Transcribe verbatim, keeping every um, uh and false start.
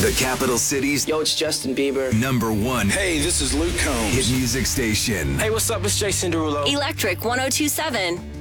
The capital city's Yo, it's Justin Bieber. number one Hey, this is Luke Combs. hit music station. Hey, what's up? It's Jason Derulo. Electric one oh two seven.